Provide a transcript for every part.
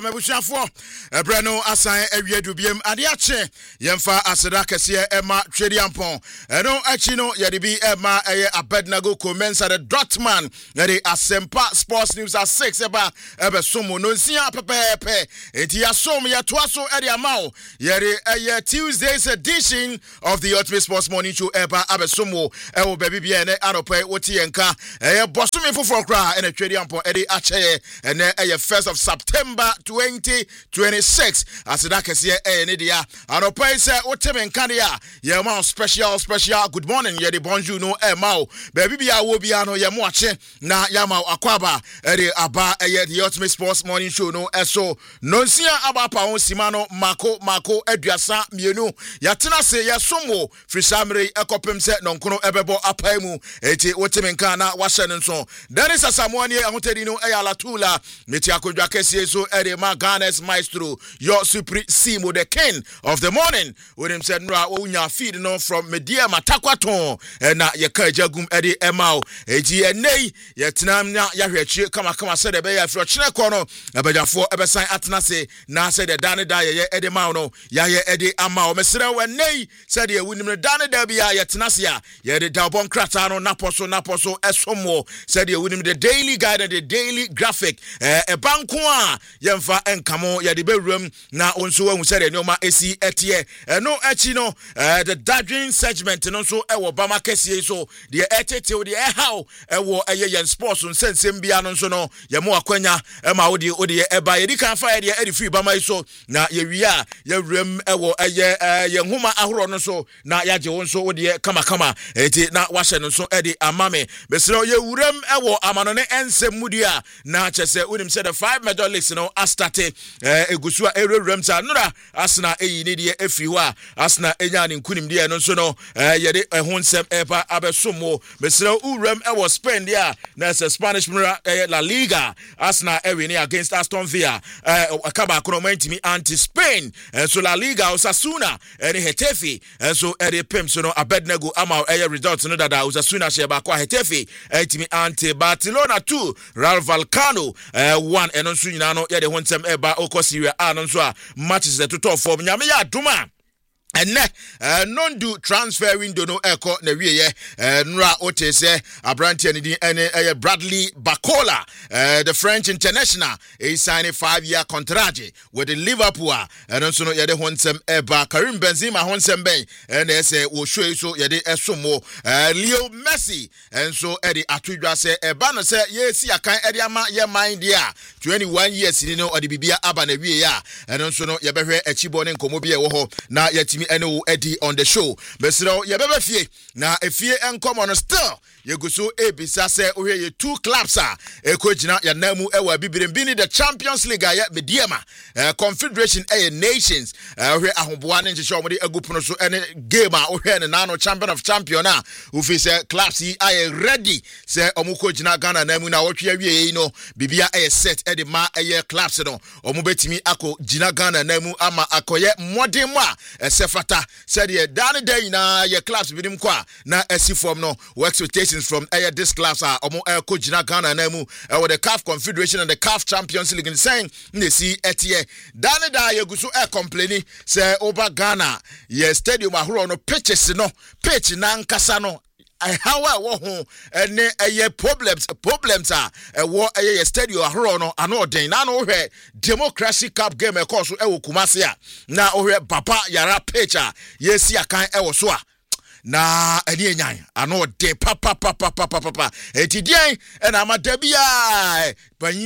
Mebushafo Breno asan ewiedu biem ade ache yemfa aseda kese ema twediampon eno achi no yede bi ema eye Abednego commence at Dortmund yede Asempa Sports News at 6 ebe somo no nsia pepepe enti yasom ye toaso ede amao yede eye Tuesday's edition of the Ultimate Sports Morning Show eba abesomo ewo baby bia ne arope woti yenka eye bosome foforo kra ene twediampon ede ache ene eye 1st of September 2026 asida kese ne dia anopai se woteme nkane ya ye ma special good morning ye de bonjour no mao baby bia wo bia no ye mo ache na ya ma akwaba de aba ye the Ultimate Sports Morning Show no eso nonsia aba pa won sima no mako aduasa mienu ya tena se ye somo frisamre ekopem se nonkono ebebo apaimu eti woteme nkana na wahye nso Dennis Asamoani ahotedi no eyala tula meti akodwa kese so ma Ghana's maestro, your supremo, the king of the morning. When him said, "Nra, unya feed no from media matakwaton." Na yekajagum edi emao. Eji enei yetinam na yahwechi kama said ebe ya fro chine kono ebejafo ebesan atnase na said the dane da ye edi mao no ya ye edi amao. Mesere wenei said ye wunim dane da bia yetinase ya ye de dalbon krata no naposo esomo said ye wunim the daily guide and the daily graphic banko a yemfa enkamo ya de bewrum na onso wahu sere nyoma esi etie no achi no the dadwin segment no so ewo bama kese so de etete de how ewo yen sports nsensem bia no so no yemo akwanya ma wo de eba ye dikan fa ye de free bama so na ye wia ye wrum ewo ye homa ahoro no so na ya je won so wo de kama eti na wahye no so edi amame besro ye wrum ewo amano ne ensem mudia na chese unim se the 5 medalists no astate egusua erewremsa nura asna eyi ne de efiri ho a asna enya ne nkunim de no so no yede ehonsem eba abesomo mesra urem ewo Spain dia na Spanish La Liga asna ewini against Aston Villa akaba kromentimi anti Spain so La Liga Osasuna ene Hetafe so ere pem so no Abednego ama result no dada Osasuna sheba kwa Hetafe etimi anti Barcelona 2 Real Vallecano 1 eno so nyina no yede honsem eba Serie A no so a matches the total form nyame ya duma non-do transfer window no echo na wiye nra otese abrantie ni ene Bradley Bacola the French international is signing 5-year contract with the Liverpool and also no yede honsem eba Karim Benzema honsem ben and say wo show so yede esomo Leo Messi and so edi atudwa say eba no say yesi akan edi ama ye mind dia 21 years ni no odi bibia aba na wiye ya and also no ye behwe achibo ne nkomo bia wo ho na yetimi eno Eddie on the show besro ye bebe fie na efie enkomo no still ye guso ebisa se ohwe ye two clubs a ekogina ya namu ewa bibirembini the Champions League ya mediema Confederation Nations ohwe ahomboa ne nhyehyɛ omode agupono so ene game a ohwe ne nano champion of champion a ufi se clubs yi are ready se omukogina Ghana namu na wotwe awie yi no bibia set ede ma clubs no omubetimi akọ gina Ghana namu ama akoye modern a sefata said ye dane day na ye clubs bidim kwa na esi form no expectations from this class are omo kojina Ghana na mu with the CAF Confederation and the CAF Champions League saying ne si etie dane da ye guso complaining say over Ghana ye stadium ahoro no pitches no pitch na nkasa no how wo ho ene problems are wo ye stadium ahoro no ano den na no hwe Democracy Cup game e course e wo Kumasi a na ohwe papa yara pitcher ye si akan e wo so a na eni enyan ano de papa etidien ena amadabia panyin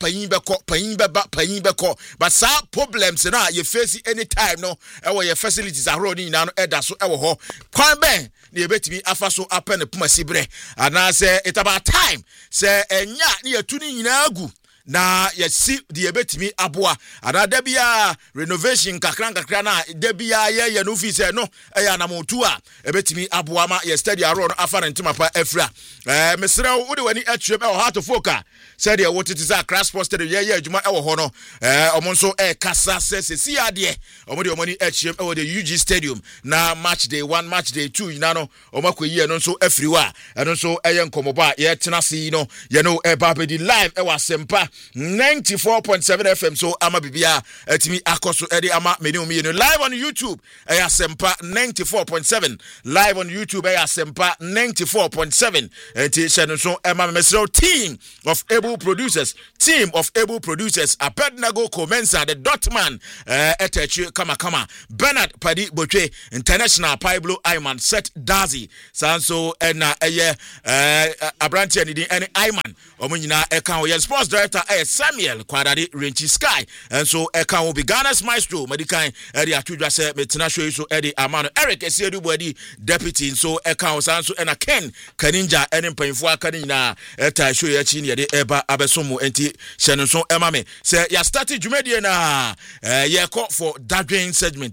be ko but sa problems na ye face anytime no e wo ye facilities ahoro ni na no eda so e wo ho kwan ben na ye betimi afa so apen puma sibre ana say it about time say enya na ye tu ni nyina agu na yesi the ebetimi aboa anada bia renovation kakra na de bia ye no fi se no eya na motu a ebetimi aboa ma ye study aro no afa ntima pa afra mesre wo de wani atwem e heart of foka said ye what it is a crash poster ye adwuma e wo ho no omo nso kasa se si ade omo de omani atwem e wo the UG Stadium na match day 1 match day 2 yina no omo akoyi no nso afri wa eno nso eye nkomoba ye tena se no ye no e ba be di live e wa sempa 94.7 FM so ama bibia etimi akoso edi ama meni umi live on YouTube Asempa 94.7 live on YouTube Asempa 94.7 enti channel so ema mesro team of able producers Abednego Comensa the Dotman etechi kama Bernard Padi Boche International Pablo Ayman Set Dazi Sanso ena Abranti and Ayman omunyina eka yen sports director Samuel Kwadade Renchi Sky and so eka will be Ghana's maestro medikan edi atudwa se metina show so edi amano Eric Esiedu Bodi deputy so eka sanso ena Ken Kaninja eni mpanyfo aka nyina eta show ya chi ne de eba abesomo enti hyeno so emame se ya start dwumedie na ye call for Dadwen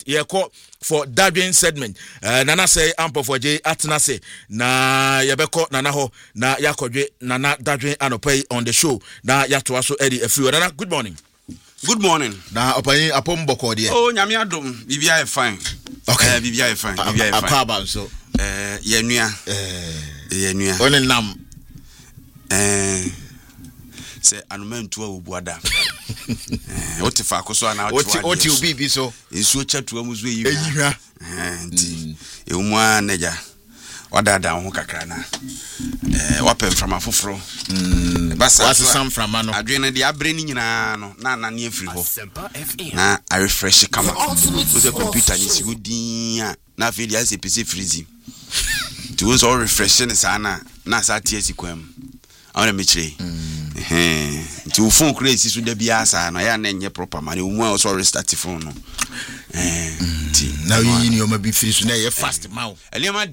segment nana say ampo for J atena say na yebeko nana ho na yakodwe nana Dadwen anopai on the show na yato so edi afi nana good morning na opanyi apomboko de nyame adom bibia e fine okay bibia e fine akaba so yenua only nam se anumentu obuada oti fa koso na oti obi bi so ensuo chatua muzu eyihwa nti ewumwa neja wadada ho kakra na wapem from afoforo basa what's some from ano adwene de abre ni nyina no na ne afiri ho na I refresh kama with computer ni sigudin na afi dia se pc freezy to was all refreshing sana na sa tie sikwam awon me kire nti phone crazy so da bia sa na ya na enye proper man omu a so restart phone no nti na yi ni o ma bi free so na ye fast maw niam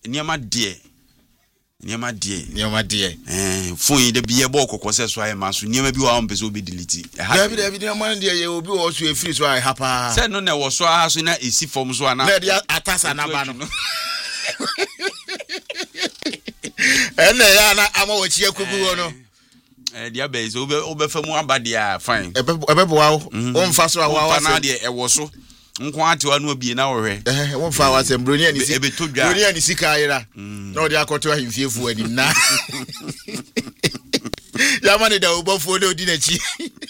die phone da bia bo kokose so ay ma so niam bi wa on pese obi delete David niam die ye obi wo so e free so ay hapa say no na wo so a so na esi form so ana na dia atasa na ba no ene ya na ama wo chi akugu wo no dia be so obe fa mu abade a fine ebeboa wo mfa so wa na de ewo so nko atewa no obie na wo hwe wo mfa wa sem broni ani broni ani sika ayira na odi akoto ahimfiefu ani na ya mane da obofo de odi na chi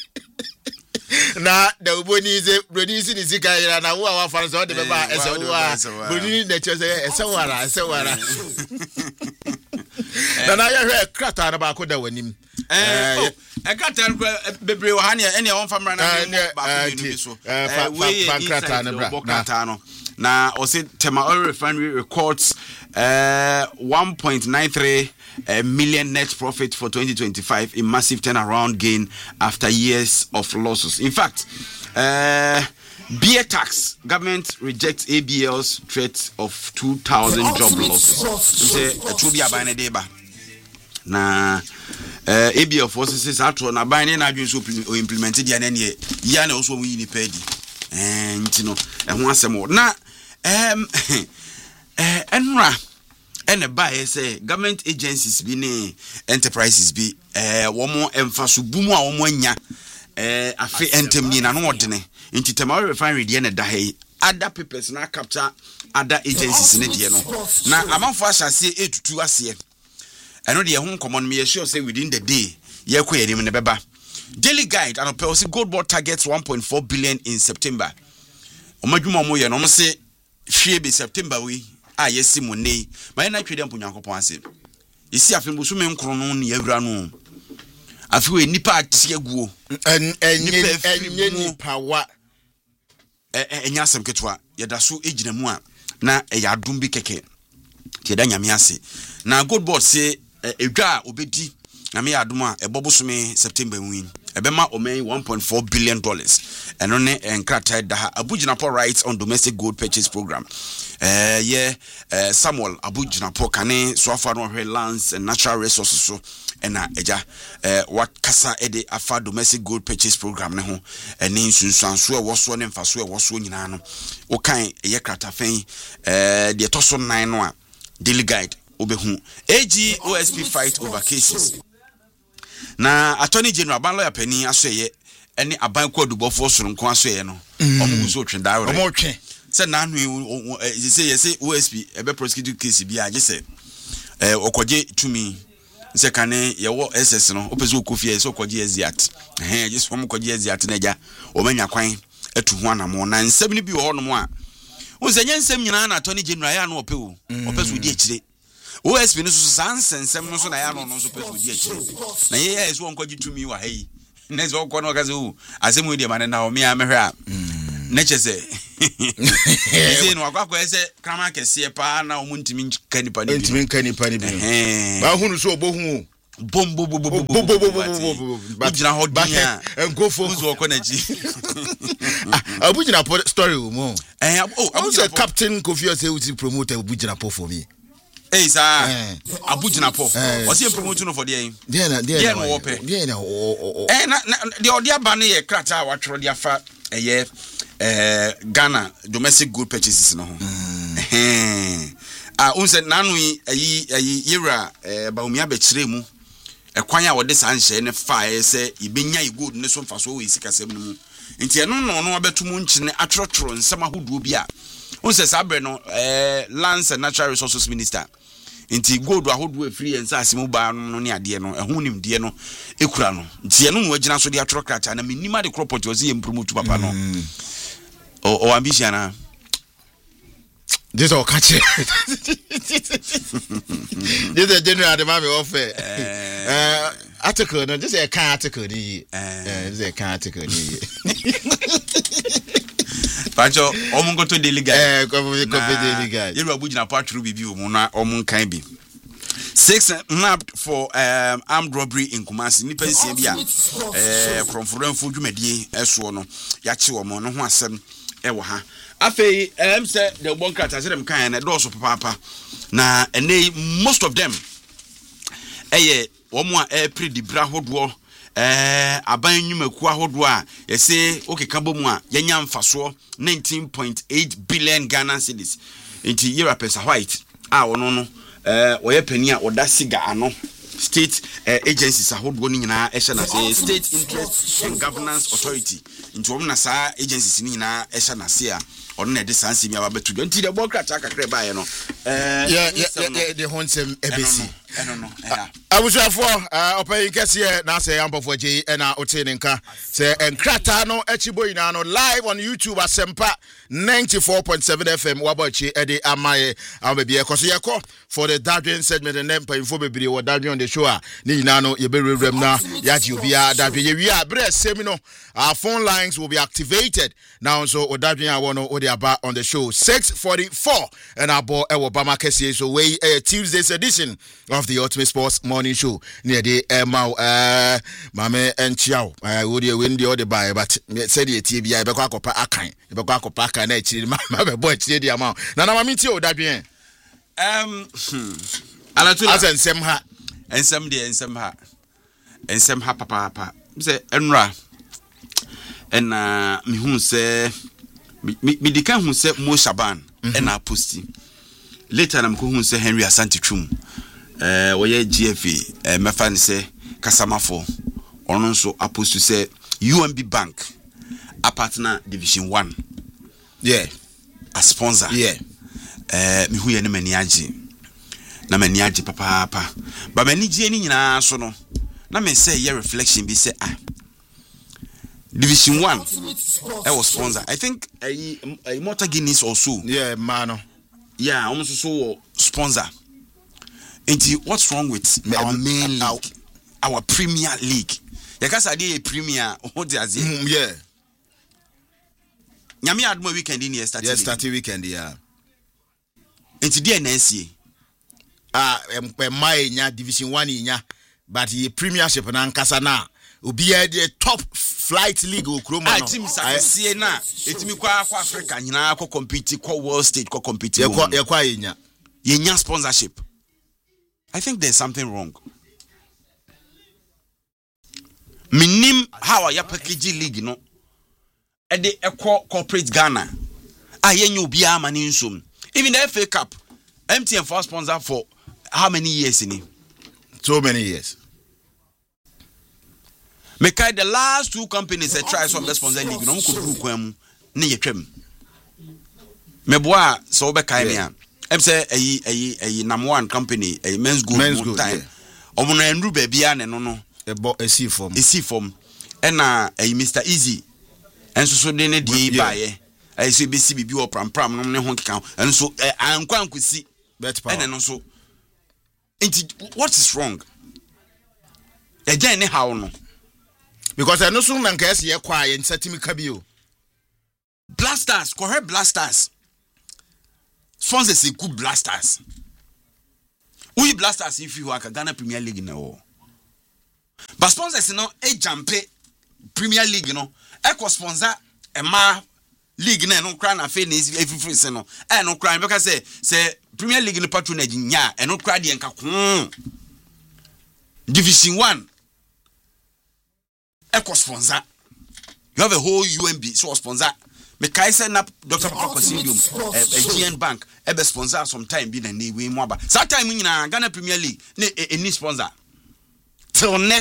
na da uboni ze broni si ni sika ayira na wo wa fa so de beba esewa broni de chese esewara na ya hwe krata na ba ko da wanim krata bebre wa hane ene on famra na ba ko ni so krata na bra na o se Tema Oil Refinery records 1.93 million net profit for 2025, a massive turnaround gain after years of losses. In fact, beer tax, government rejects ABL's threat of 2,000 job losses. Na ABL forces atro na ban na adwen so implemented ya na ne ya na so wi ni pedi ntino ho asemo na enra ene ba say government agencies bi ne enterprises bi womo emfaso bumu a womo anya afi entem ni na no odene nti Tema Oil Refinery de na da hai other papers na capture other agencies ne de no na amanfo asase etutu ase eno de ho common me sure say within the day ye ko yenim ne beba Daily Guide and Pelse Gold Board targets 1.4 billion in September omadwuma mo ye no mo se hwie be September we a yesi mo nei ma na twede mponyankopon ase isi afembo so me nkro no ne awura no afi we nipa atie aguo enye nipa wa enya asem ketwa yeda so ejina mu a na ya adom bi keke tie da nyame ase na Gold Board se edwa obedi na me adom a ebobosome September win ebema omen $1.4 billion eno ne enkrata da Abujinapo rights on domestic gold purchase program Samuel Abujinapo kane so afa no hwe lands and natural resources so ena eja what kasa ede afa domestic gold purchase program ne ho ene nsunsuanso e woso ne mfaso e woso nyina no wo kan ye krata fen de toso 9 no a Daily Guide obehu AGOSP fight over cases na Attorney General ban lawyer pani asoye ene aban kwadubofo soro nko asoye no omuguso twenda wore omotwe se na anu say OSP ebe prosecute case bi aje se okoje tumi se kane ye wo SS no opeso kofie so kwaje aziat just from kwaje aziat na ja o manya kwan etu ho anamo na nsem ni bi wo no mo a unse nyensem nyina na attorney general ya no opewo opeso di akire OSP no so sansensem no so na ya no so peso di akire na ye ya eso kwaje tumi wa hai na so kwa no kaze o asem we di ma na o me amehwe a na chese ise no akwa ese krama kese pa na o muntimi kanipa ni ntimi kanipa ni bi ba hunu so obohu bom bujina hodia engofo uzo konaji abujina story mo abujina captain Kofi say we promote abujina for me sir abujina was he promote no for there na ope na the odia ba no ye krata watworo dia fa Ghana domestic good purchases no unse nanu yi yera baumia be kire mu ekwan a wode sanhye ne fa se ibenya good ne so mfa so we sikasem no mu nti eno no abetumu nkyene atwotworo nsema hoduo bi a unse sabre no Lands and Natural Resources Minister nti gold ahoduo afiri ensa asemu ba no ne ade no ehun nim de no ekura no nti eno no agina so de atworo krata na menima de crop ozi ye promote papa no o ambition na this all catch it. This is general the mommy offer. Article no, this is a kind article ni. This is a kind article ni. Pancho, omungo to daily guy. Copy daily guy. You abuji na part through bibi omu na omun kan bi. 6 nabbed for armed robbery in Kumasi. Ni pensi bia kromforanfo dwumadie eso no. Ya chi wo mo no ho asem ewo ha. Afei say the bonkat as them kan na do so papa na ene most of them womo a predi bra hodo aban nwumaku ahodo a yese okeka bomu a yenya mfaso 19.8 billion Ghana cedis into Europe White wono no woye pani a oda siga ano state agencies ahodo ni nyina ehye na say State Interest and Governance Authority into wom na sa agencies ni nyina ehye na say a on na de sansi mi ababetu nti de bokrata kakre bae no the honsem ABC abusafo open kese na say ampofo je na otene nka say enkrata no achibo ina no live on YouTube Asempa 94.7 FM wabachi ede amaye amabie koso yeko for the Dadwen segment and then info bebre wo Dadwen on the show ni ina no ye berewrem na yaji obia Dadwen ye wi abre semi no our phone lines will be activated now so Dadwen awono about on the show 6:44 and our boy Obama Kessie so way Tuesday's edition of the Ultimate Sports Morning Show near the Mame and Chiao would you win the other by but said the TBI Bequacopa Akan Bequacopa Akan my boy the amount Nana Mamitio that bien Alatula and Semha and some day and some ha papa say Enra and me who say me dikan hu se Mo Shaban na posti later na mko hu se Henry Asante Twum woye GFA mefa ne se Kasamafo ono nso apostu se UMB Bank a partner division 1 a sponsor me hu ye ne mani age na mani age papa ba mani gie ni nyina so no na me say ye reflection bi se Division 1 I was sponsor. I think a Motor Guinness also. Yeah, man. Yeah, almost so sponsor. And what's wrong with our main league? Our Premier League. Because I did a Premier. What does it? Yeah. Nyami had more weekend in here starting. Yeah, starting weekend, yeah. And today NSC. My Division 1 inya, but the Premiership na nkasa na. Obi the top flight league okroma no team say na etimi kwa Africa nyina kwa compete kwa world state kwa compete ye kwa yenya sponsorship. I think there's something wrong. Minim how ya package league no e de corporate Ghana yenya obi amani nsom. Even the FA Cup MTN for sponsor for how many years in it? So many years. Mekai the last two companies that try some sponsor league no ko du kwam ne yetwam meboa so be kai me am say a number one company a men's good time omono enru bebia ne no ebo esi form ena Mr Easy enso so de ne die baaye so besi bibi o pram no ne ho keka enso ankwa ankosi ena no so what is wrong again how no because eno so na nka ese ye kwa ye nsatimi ka bio Blasters correct Blasters sponsors e good Blasters we Blasters if you are Ghana Premier League now but sponsors no e jampe Premier League no e ko sponsor e ma league na no kra na fe na every se no e no kra because say Premier League no patronage nya e no kra de nka ko Division 1 e ko sponsor you have a whole UMB so sponsor me kai say na Dr. Pakosindium GN Bank e be sponsor sometime bi na we mo aba that time nyina Ghana Premier League na any sponsor till ne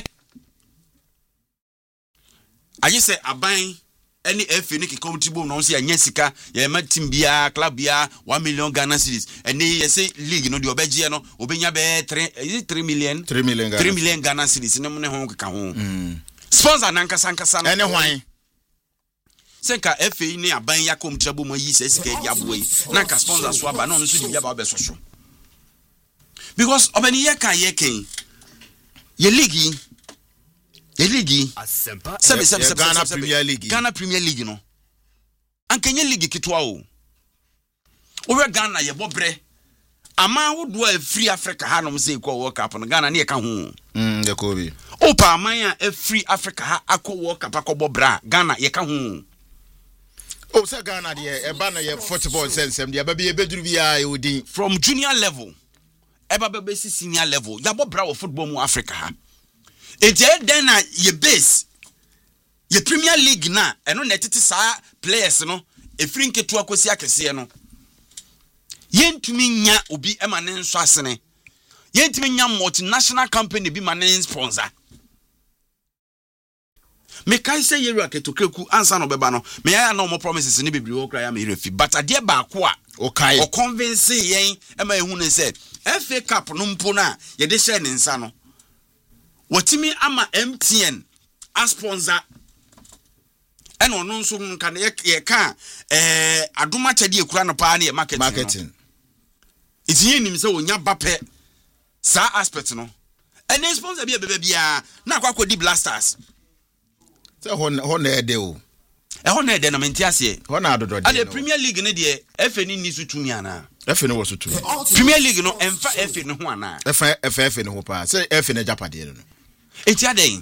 ayi say aban any FA ne ki community boom no say anya sika ya ma team bia club bia 1 million Ghana cedis and you say league no de obegie no obenya be 3 million Ghana cedis ne mo ne ho keka ho sponsor nankasa no ene hwan senka FA ne aban ya community boom yi say sika dia boy nanka sponsor so aba no so di bia ba obesoso because obani ye kan ye league Ghana Premier League no ankenye league kitwa o we Ghana ye bobre ama wodo a free Africa ha no say ko World Cup no Ghana ne ye ka ho de ko bi opa aman a free Africa ha akọ World Cup akọ bobra Ghana ye ka ho o say Ghana de e ba na ye football sensem de ba bi e beduru bi a e odin from junior level e ba be senior level ya bobra wo football mu Africa ha enti den na ye base ye Premier League na eno netiti sa players no efiri nketu akosi akese no yentumi nya obi ema ne nso asene yentumi nya multinational company bi ma ne sponsor me kai say yeru aketokreku ansa no beba no me ya na mo promises ne bebiri wo kra ya me refi but ade ba ko a o kai o convince yen ema ehu ne say FA Cup no mpo na ye de share ne nsa no watimi ama MTN as sponsor eno no nso nka ye ka adoma chade ekura no pa na ye marketing itinye nim se wonya bape sa aspect no ene sponsor bia bia na akwa di Blasters se ho na ede o ho na ede na menti ase ho na adodo de the Premier League ne de FA ni ni sutumi ana FA no sutumi Premier League no emfa FA no ho ana FA no ho pa se FA na japade no eti aden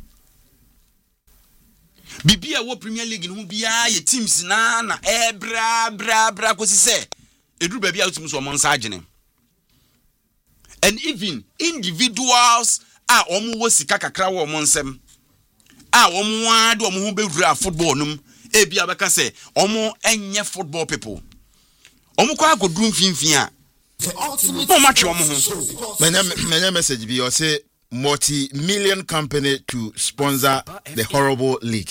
bibia wo Premier League no bia ye teams na bra ko si se eduru ba bia utum so mo nsa agene and even individuals omo wo sika kakra wo mo nsem omo wa de omo ho bewura football num e bia beka se omo enye football people omo kwa agodru mfinfin a o match omo ho menya message bi o say multi-million company to sponsor the horrible league.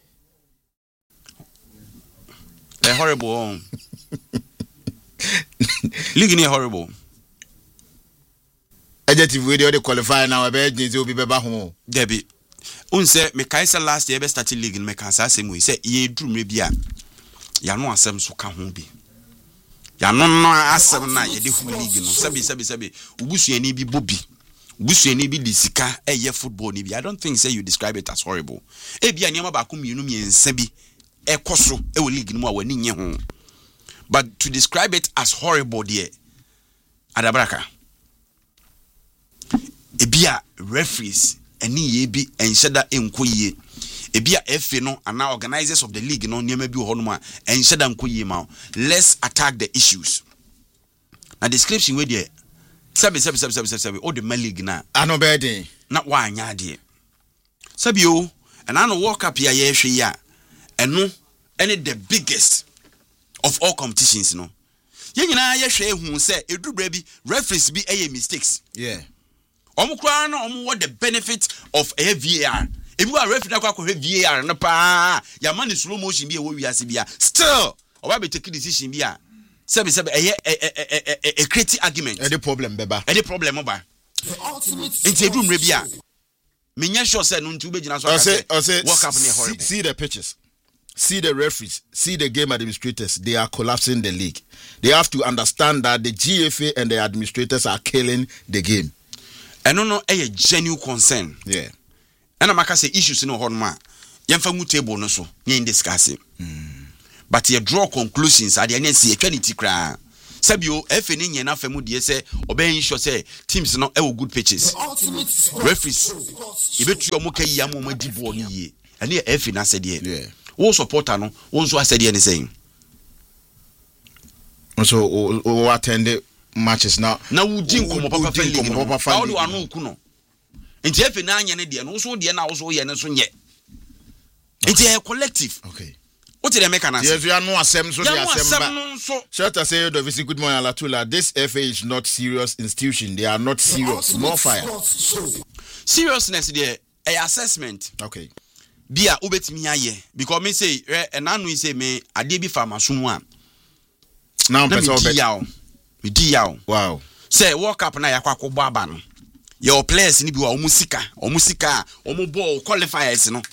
A horrible league ni horrible. Adjective we dey qualify now e be agency obi be ba ho. Debi. Unse me kai say last year be start league me kan say asem we say ye drum bi a ya no asem so ka ho bi. Ya no asem na ye de hu league no. Sabi ubusuani bi bobi. Busuani bi disika eye football ni bi. I don't think say you describe it as horrible. E bia niam ba ko mienu miensa bi ekoso e wo league no a wani nye ho. But to describe it as horrible there adabraka e bia referees eni ye bi enhyeda enkoyie e bia FA no and organizers of the league no niam bi ho no ma enhyeda enkoyie ma. Let's attack the issues. Na description we there sabi o de league na ano beden na wa anya de sabi o and I no World Cup ya ye hwe ya eno any the biggest of all competitions no ye nyina ye hwe hu se edubra bi referees bi mistakes omukra na what the benefit of a VAR ebi wa referee na kwa VAR na pa ya man slow motion bi e wo wiase bia still oba be take decision bi a sabi a creative argument any problem beba any problem oba Into a room rebia. Minya sure said no to be World Cup near horrible. See the pitches. See the referees, see the game administrators, they are collapsing the league. They have to understand that the GFA and the administrators are killing the game. And no a genuine concern. Yeah. And I'm say issues in Honma. Yamfangu table no so, you discuss it. But you draw conclusions at the end see a trinity cry. Sabio, if any enough family say, obeying sure say, teams not ever good pitches. Referees, if it's your moke yamu dibo ye, and here F in said yeah. All supporter no, also I said anything. So attend matches now. Now we didn't come up with how do I know Kuno? And Jeff and Nanya and also the also Yanason yet. It's a collective. Okay. What did I make an answer? Yes, we are no assembly. So, short I say, the good morning, Alatula. This FA is not serious institution. They are not serious. More fire. Seriousness, there. A assessment. Okay. Bia ubet mi aye because me say and now we say me ade bi farmer sunwa now person me di yaw wow say World Cup na yakwa kwbo aba no your players ni bi wa omusika omo ball qualifiers no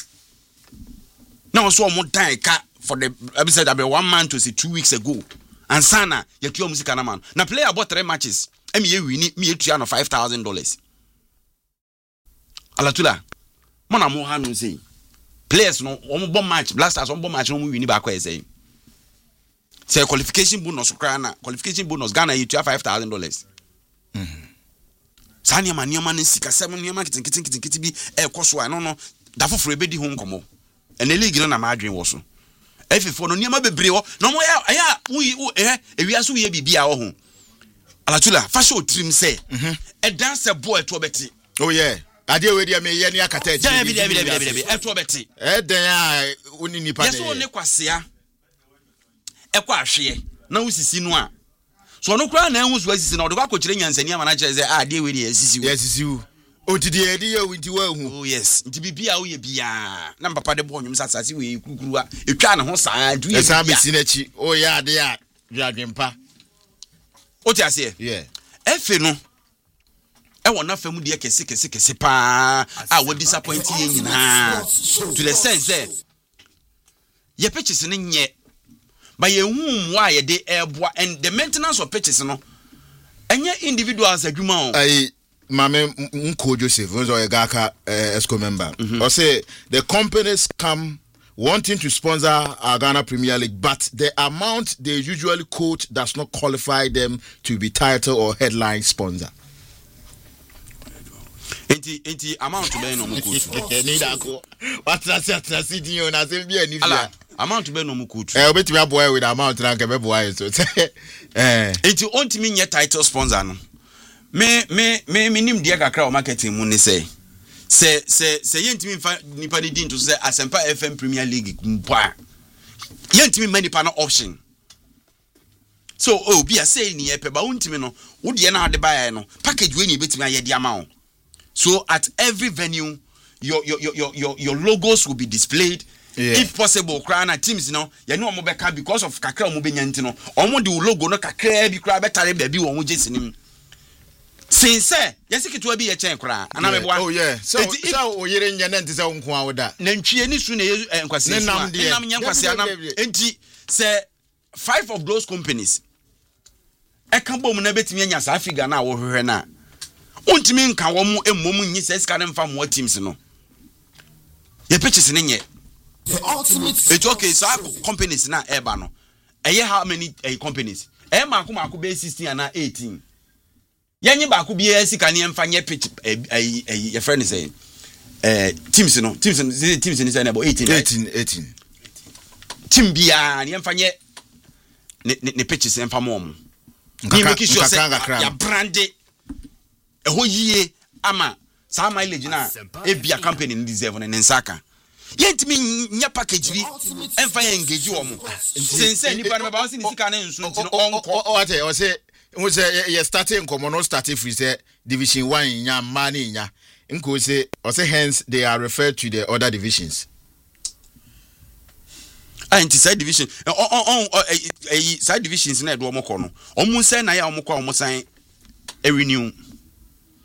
now so omo dan ka for the episode about 1 month to say 2 weeks ago and sana yatu omusika na man na player about 3 matches emi ye win me etua no $5,000 alatula Mona mo hanu say players no omo bomb match blasters omo bomb match no mo win ba kwa say qualification bonus na qualification bonus Ghana you $5,000 sani ma nioma ne sika sem nioma kitin bi e koso ano no da foforo ebedi ho nkomo and the league no na ma adwen wo so efefo no nioma bebre ho no mo ya ewiaso ye bibia ho ho alatula fashion trim say e dance boy to beti oh yeah ade we dia me ye ne akata echi eto beti den a oni nipa ne yeso ne kwasea ekwa ahwe na usisi no a so no kra na enwu so asisi na odekwa akokire nyansani ama na kire ade we dia asisi u otidi e dia winti wa hu oh yes nti bibia wo ye bia na papa de bo onwum sasase we kukuruwa etwa ne ho saa du ye esa besi na chi oh ya ade a dwadwempa oti ase yeah efe no e wona famu de kese pa a wo disappoint ye nyina to the sense ye pitches ne nye ba ye hu wa ye de eboa and the maintenance of pitches no enye individuals adwuma o ai mame nko Joseph onzo ye gaka esco member or say the companies come wanting to sponsor our Ghana Premier League, but the amount they usually quote does not qualify them to be title or headline sponsor. Enti amount to be no mukutu. Need ko. What trust you na se bia ni bia. Amount to be no mukutu. Obetimi aboy with amount na nke be boy so. Enti ontimi nye title sponsor no. Me nim dia kakra o marketing mu ni say. Se yentimi fa nipa de din to say Asempa FM Premier League mpa. Yentimi mani pa no option. So be a say ni e pe ba ontimi no wo de na ade ba no package we ni betimi aye de ama. So at every venue, your logos will be displayed. Yeah. If possible, Krana teams, you know, Mobeka because of Kakra Mobenyantino. Omo the logo no Kakra be crab better baby or Jason. Since yes, it will be a chain cry. And I'm oh yeah. So you're in your nent is on Kwada. Nenchi any soon and Quasi. Say 5 of those companies. I can't bomb nebet me as I figure now over her now. Untimi nka wo mu emom nyi se ska ne mfa mo teams no ye pitches ne nye the ultimate it's okay so companies na eba no eye how many companies maako be 16 and 18 yenye ba ko bi sika ne mfa nye pitch ye friend say teams ni say na about 18 team bia ne mfa nye ne pitches mfa mo ni make sure say ya branded ehoyie ama sa mileage na ebia company ni deserve ne nsaka yentimi nya package bi enfa engage wo mo sense nipa na ba won si ni sika na nso ntino onko o say ye starting komo no start free say division 1 nya ma na nya nko say o say hence they are referred to the other divisions side division side divisions na do mo ko no omun say na ya mo ko omo san renew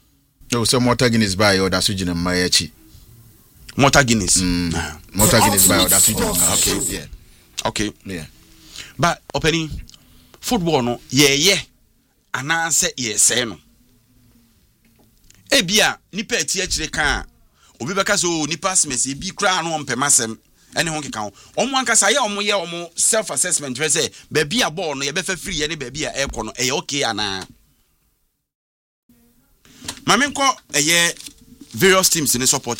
No, so Mortar Guinness by or that's Sujin and Mayachi. Mortar Guinness. Mortar Guinness by or that's Sujin. Okay. Yeah. Okay. Yeah. But opening football no yeah. Ananse say no. Ebia nipa eti akire kan obi beka so nipa smes e bi kra no mpemasem ene ho keka ho omo ankasa ye omo self assessment we say ba bia ball no ye be fa free ye ne ba bia e ko no e okay ana mamenko eye various teams in support